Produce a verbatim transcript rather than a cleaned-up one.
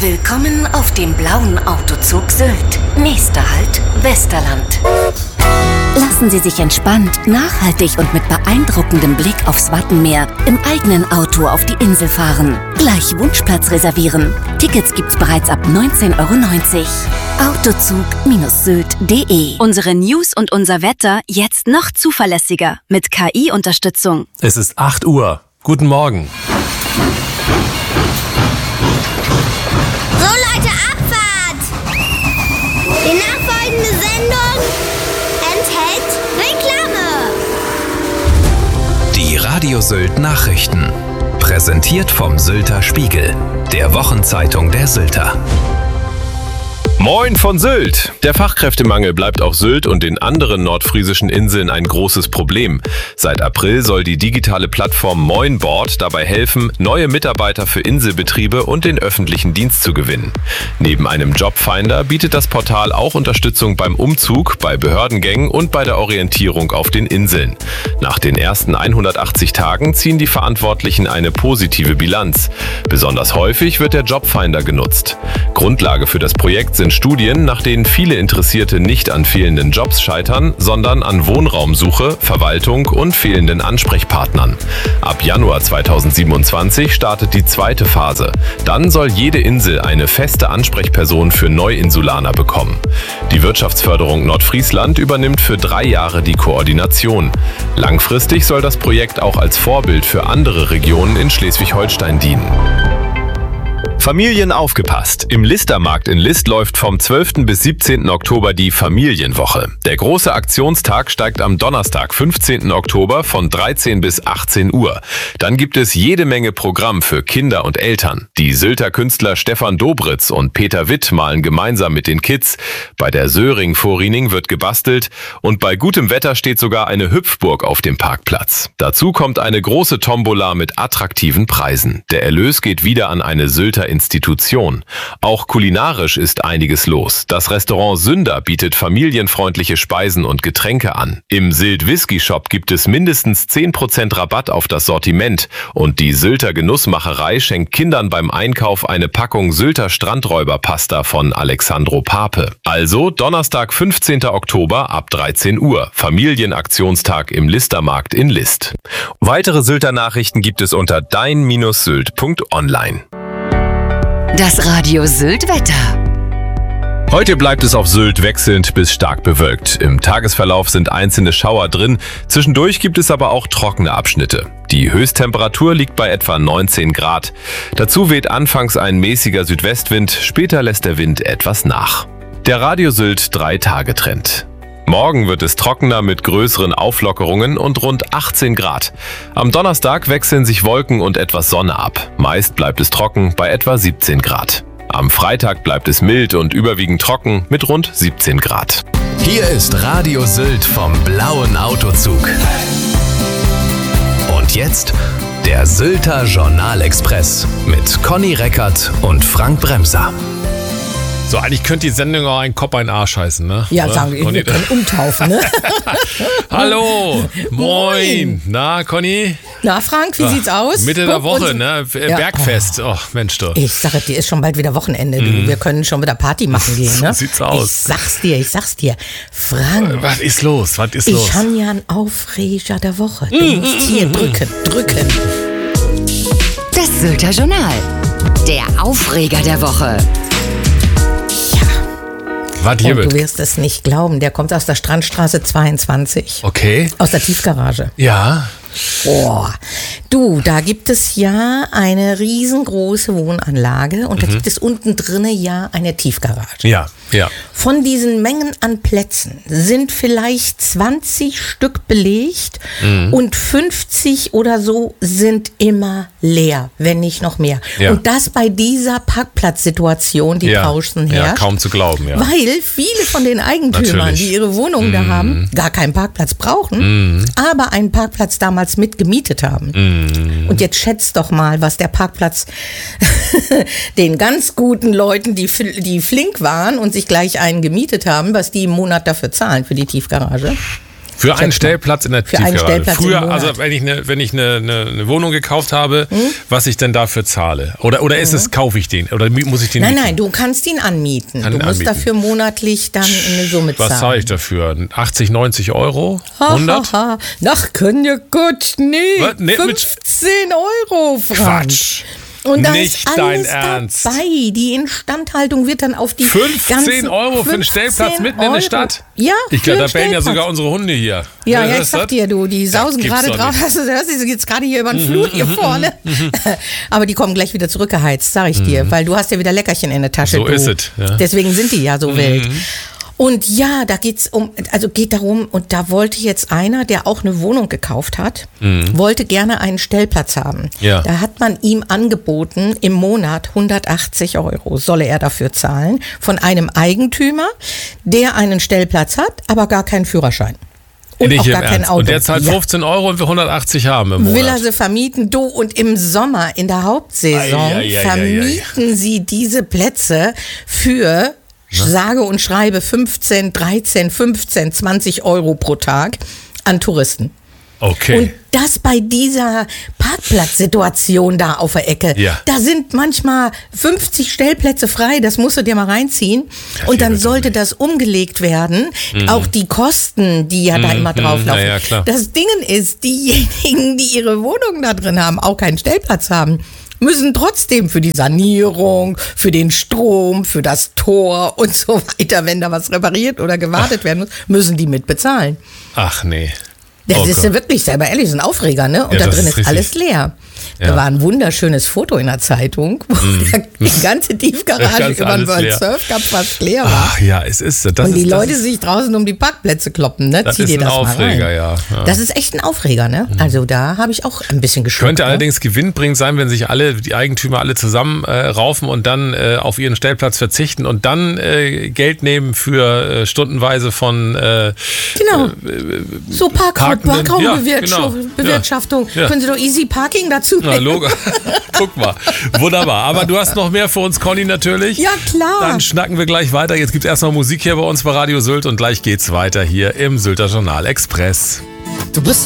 Willkommen auf dem blauen Autozug Sylt. Nächster Halt, Westerland. Lassen Sie sich entspannt, nachhaltig und mit beeindruckendem Blick aufs Wattenmeer im eigenen Auto auf die Insel fahren. Gleich Wunschplatz reservieren. Tickets gibt's bereits ab neunzehn Euro neunzig. Autozug Sylt punkt de. Unsere News und unser Wetter jetzt noch zuverlässiger mit K I-Unterstützung. Es ist acht Uhr. Guten Morgen. So Leute, Abfahrt! Die nachfolgende Sendung enthält Reklame. Die Radio Sylt Nachrichten. Präsentiert vom Sylter Spiegel, der Wochenzeitung der Sylter. Moin von Sylt! Der Fachkräftemangel bleibt auf Sylt und den anderen nordfriesischen Inseln ein großes Problem. Seit April soll die digitale Plattform Moinboard dabei helfen, neue Mitarbeiter für Inselbetriebe und den öffentlichen Dienst zu gewinnen. Neben einem Jobfinder bietet das Portal auch Unterstützung beim Umzug, bei Behördengängen und bei der Orientierung auf den Inseln. Nach den ersten hundertachtzig Tagen ziehen die Verantwortlichen eine positive Bilanz. Besonders häufig wird der Jobfinder genutzt. Grundlage für das Projekt sind Studien, nach denen viele Interessierte nicht an fehlenden Jobs scheitern, sondern an Wohnraumsuche, Verwaltung und fehlenden Ansprechpartnern. Ab Januar zweitausendsiebenundzwanzig startet die zweite Phase. Dann soll jede Insel eine feste Ansprechperson für Neuinsulaner bekommen. Die Wirtschaftsförderung Nordfriesland übernimmt für drei Jahre die Koordination. Langfristig soll das Projekt auch als Vorbild für andere Regionen in Schleswig-Holstein dienen. Familien aufgepasst! Im Listermarkt in List läuft vom zwölften bis siebzehnten Oktober die Familienwoche. Der große Aktionstag steigt am Donnerstag, fünfzehnten Oktober von dreizehn bis achtzehn Uhr. Dann gibt es jede Menge Programm für Kinder und Eltern. Die Sylter Künstler Stefan Dobritz und Peter Witt malen gemeinsam mit den Kids. Bei der Söring-Vorriening wird gebastelt und bei gutem Wetter steht sogar eine Hüpfburg auf dem Parkplatz. Dazu kommt eine große Tombola mit attraktiven Preisen. Der Erlös geht wieder an eine Sylter Institution. Auch kulinarisch ist einiges los. Das Restaurant Sünder bietet familienfreundliche Speisen und Getränke an. Im Sylt Whisky Shop gibt es mindestens zehn Prozent Rabatt auf das Sortiment und die Sylter Genussmacherei schenkt Kindern beim Einkauf eine Packung Sylter Strandräuberpasta von Alexandro Pape. Also Donnerstag, fünfzehnten Oktober ab dreizehn Uhr. Familienaktionstag im Listermarkt in List. Weitere Sylter Nachrichten gibt es unter dein Sylt punkt online. Das Radio Sylt Wetter. Heute bleibt es auf Sylt wechselnd bis stark bewölkt. Im Tagesverlauf sind einzelne Schauer drin. Zwischendurch gibt es aber auch trockene Abschnitte. Die Höchsttemperatur liegt bei etwa neunzehn Grad. Dazu weht anfangs ein mäßiger Südwestwind, später lässt der Wind etwas nach. Der Radio Sylt drei Tage Trend. Morgen wird es trockener mit größeren Auflockerungen und rund achtzehn Grad. Am Donnerstag wechseln sich Wolken und etwas Sonne ab. Meist bleibt es trocken bei etwa siebzehn Grad. Am Freitag bleibt es mild und überwiegend trocken mit rund siebzehn Grad. Hier ist Radio Sylt vom blauen Autozug. Und jetzt der Sylter Journalexpress mit Conny Reckert und Frank Bremser. So, eigentlich könnte die Sendung auch ein Kopf, ein Arsch heißen, ne? Ja, sagen wir, wir können umtaufen, ne? Hallo, moin. Na, Conny? Na, Frank, wie sieht's aus? Mitte Guck der Woche, uns. ne? Ja. Bergfest. Oh, Mensch, du. Ich sage dir, ist schon bald wieder Wochenende. Du. Mhm. Wir können schon wieder Party machen gehen, ne? So sieht's aus. Ich sag's dir, ich sag's dir. Frank. Was ist los? Was ist los? Ich habe ja einen Aufreger der Woche. Du musst hier drücken, drücken. Das Sylter Journal. Der Aufreger der Woche. Was hier Und wird? du wirst es nicht glauben, der kommt aus der Strandstraße zweiundzwanzig. Okay. Aus der Tiefgarage. Ja. Oh, du, da gibt es ja eine riesengroße Wohnanlage und da gibt es unten drinne ja eine Tiefgarage. Ja, ja. Von diesen Mengen an Plätzen sind vielleicht zwanzig Stück belegt Mhm. und fünfzig oder so sind immer leer, wenn nicht noch mehr. Ja. Und das bei dieser Parkplatzsituation, die Ja. draußen Ja, herrscht. kaum zu glauben, ja. Weil viele von den Eigentümern, Natürlich. die ihre Wohnungen da haben, gar keinen Parkplatz brauchen, aber einen Parkplatz damals mit gemietet haben. Und jetzt schätzt doch mal, was der Parkplatz den ganz guten Leuten, die, fl- die flink waren und sich gleich einen gemietet haben, was die im Monat dafür zahlen für die Tiefgarage. Für einen Stellplatz in der Für einen Tiefgarage. Stellplatz im Früher, Monat. also wenn ich eine, wenn ich eine, eine, eine Wohnung gekauft habe, Hm? was ich denn dafür zahle? Oder, oder ist es, kaufe ich den? Oder mi- muss ich den Nein, mieten? nein, du kannst ihn anmieten. Kann du ihn musst anmieten. dafür monatlich dann eine Summe zahlen. Was zahle ich dafür? achtzig, neunzig Euro? hundert? Ha, ha, ha. Ach, können ja Gott, nee. Was? Nee, mit- fünfzehn Euro, Frank. Quatsch. Und da Nicht ist alles dein Ernst. dabei. Die Instandhaltung wird dann auf die fünfzehn ganzen Euro für einen Stellplatz mitten in der Euro. Stadt? Ja, Ich für glaube, da einen bellen ja Stellplatz. sogar unsere Hunde hier. Ja, Wer ja, ich ist sag das? dir, du, die sausen gibt's gerade doch drauf. nicht. Mhm, Hast du hörst du jetzt gerade hier über den Flur hier vorne? Aber die kommen gleich wieder zurückgeheizt, sag ich dir, weil du hast ja wieder Leckerchen in der Tasche. So du. ist es, ja. Deswegen sind die ja so wild. Und ja, da geht's um, also geht darum, und da wollte jetzt einer, der auch eine Wohnung gekauft hat, wollte gerne einen Stellplatz haben. Ja. Da hat man ihm angeboten, im Monat hundertachtzig Euro solle er dafür zahlen, von einem Eigentümer, der einen Stellplatz hat, aber gar keinen Führerschein. Und Nicht auch im gar kein Ernst. Auto. Und der zahlt Ja. fünfzehn Euro und wir hundertachtzig haben im Monat. Will er sie vermieten, du, und im Sommer, in der Hauptsaison, Ei, ei, ei, ei, vermieten sie diese Plätze für, sage und schreibe, fünfzehn, dreizehn, fünfzehn, zwanzig Euro pro Tag an Touristen. Okay. Und das bei dieser Parkplatzsituation da auf der Ecke. Ja. Da sind manchmal fünfzig Stellplätze frei, das musst du dir mal reinziehen. Und dann sollte das umgelegt werden. Auch die Kosten, die ja da immer drauflaufen. na ja, klar. Das Ding ist, diejenigen, die ihre Wohnung da drin haben, auch keinen Stellplatz haben, müssen trotzdem für die Sanierung, für den Strom, für das Tor und so weiter, wenn da was repariert oder gewartet werden muss, müssen die mit bezahlen. Ach nee. Das Oh ist Gott. ja wirklich selber ehrlich, ist ein Aufreger, ne? Und Ja, da das drin ist ist, richtig. alles leer. Da Ja. war ein wunderschönes Foto in der Zeitung, wo die ganze Tiefgarage Ganz über den alles World leer. Surf Cup fast leer war. Ach ja, es ist das. Und die ist, das Leute ist, sich draußen um die Parkplätze kloppen, ne? Das Zieh ist dir ein das mal Aufreger, rein. ja, ja. Das ist echt ein Aufreger, ne? Also da habe ich auch ein bisschen geschockt. Könnte ne? allerdings gewinnbringend sein, wenn sich alle, die Eigentümer alle zusammen äh, raufen und dann äh, auf ihren Stellplatz verzichten und dann äh, Geld nehmen für äh, stundenweise von äh, Genau. So Park Parkenden- Parkraumbewirtschaftung. ja, genau. Bewirtschaftung. Ja. Können Sie doch Easy Parking dazu Na, nehmen? Logo. Guck mal. Wunderbar. Aber du hast noch mehr für uns, Conny, natürlich. Ja, klar. Dann schnacken wir gleich weiter. Jetzt gibt es erstmal Musik hier bei uns bei Radio Sylt und gleich geht's weiter hier im Sylter Journal Express. Du bist